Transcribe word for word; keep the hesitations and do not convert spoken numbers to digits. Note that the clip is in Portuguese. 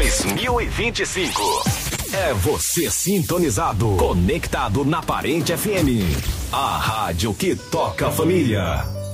dois mil e vinte e cinco. É você sintonizado, conectado na Parente F M. A rádio que toca a família.